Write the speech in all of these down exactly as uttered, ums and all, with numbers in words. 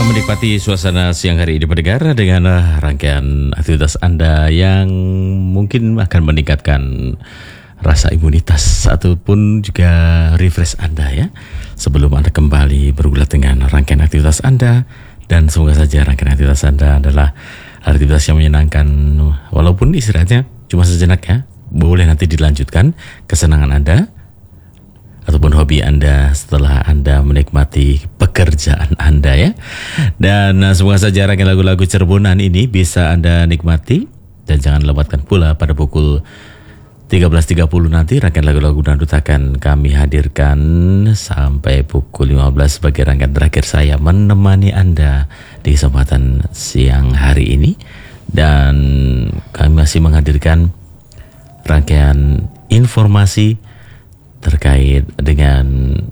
menikmati suasana siang hari ini pendengar dengan uh, rangkaian aktivitas Anda yang mungkin akan meningkatkan rasa imunitas ataupun juga refresh Anda ya. Sebelum Anda kembali bergulat dengan rangkaian aktivitas Anda, dan semoga saja rangkaian aktivitas Anda adalah aktivitas yang menyenangkan walaupun istirahatnya cuma sejenak ya. Boleh nanti dilanjutkan kesenangan Anda ataupun hobi Anda setelah Anda menikmati pekerjaan Anda ya. Dan uh, semoga saja rangkaian lagu-lagu Cirebonan ini bisa Anda nikmati. Dan jangan lewatkan pula pada pukul tiga belas tiga puluh nanti rangkaian lagu-lagu dangdut akan kami hadirkan sampai pukul lima belas sebagai rangkaian terakhir saya menemani Anda di kesempatan siang hari ini. Dan kami masih menghadirkan rangkaian informasi terkait dengan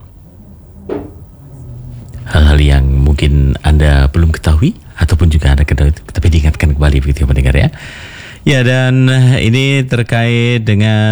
hal-hal yang mungkin Anda belum ketahui ataupun juga Anda ketahui tapi diingatkan kembali begitu ya pendengar ya. Ya, dan ini terkait dengan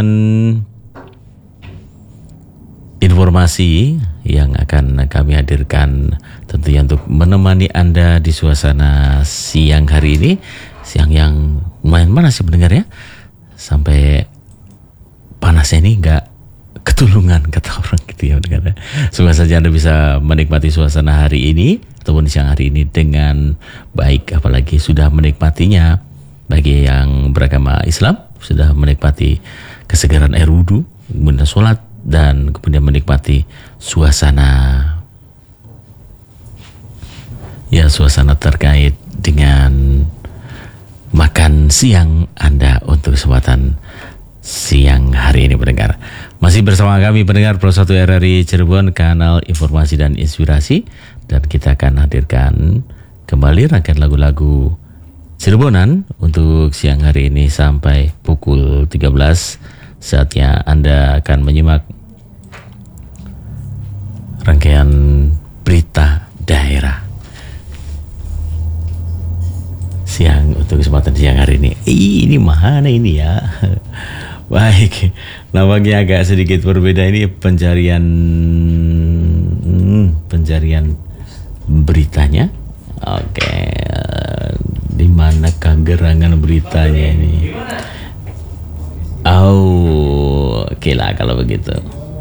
informasi yang akan kami hadirkan tentunya untuk menemani Anda di suasana siang hari ini. Siang yang lumayan panas ya pendengar ya. Sampai panasnya ini enggak ketulungan kata orang gitu ya. Semoga saja Anda bisa menikmati suasana hari ini ataupun siang hari ini dengan baik, apalagi sudah menikmatinya. Bagi yang beragama Islam sudah menikmati kesegaran air wudhu, kemudian sholat, dan kemudian menikmati suasana ya suasana terkait dengan makan siang Anda untuk kesempatan siang hari ini pendengar. Masih bersama kami pendengar Pro satu R R I Cirebon, kanal informasi dan inspirasi, dan kita akan hadirkan kembali rangkaian lagu-lagu Cirebonan untuk siang hari ini sampai pukul tiga belas. Saatnya Anda akan menyimak rangkaian berita daerah siang untuk kesempatan siang hari ini. Ini mana ini ya? Baik, nampaknya agak sedikit berbeda ini pencarian hmm, pencarian beritanya. Oke, di manakah gerangan beritanya ini? Oh, oke lah kalau begitu.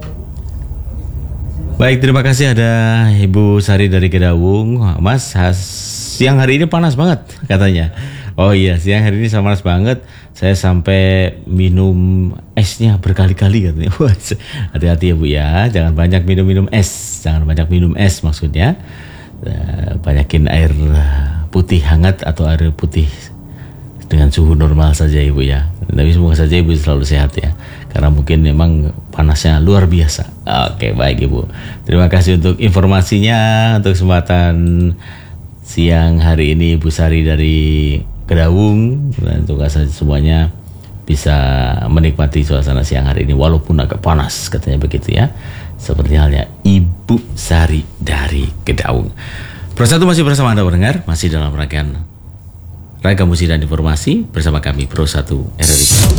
Baik, terima kasih ada Ibu Sari dari Kedawung. Mas, has, siang hari ini panas banget katanya. Oh iya, siang hari ini panas banget. Saya sampai minum esnya berkali-kali katanya. Hati-hati ya Bu ya, jangan banyak minum-minum es. Jangan banyak minum es maksudnya. Banyakin air putih hangat atau air putih dengan suhu normal saja Ibu ya. Tapi semoga saja Ibu selalu sehat ya, karena mungkin memang panasnya luar biasa. Oke, baik Ibu, terima kasih untuk informasinya untuk kesempatan siang hari ini Ibu Sari dari Kedawung. Dan semoga saja semuanya bisa menikmati suasana siang hari ini walaupun agak panas katanya begitu ya, seperti halnya Ibu Sari dari Kedawung. Pro satu masih bersama Anda pendengar, masih dalam rangkaian ragam musik dan informasi bersama kami Pro satu R R I.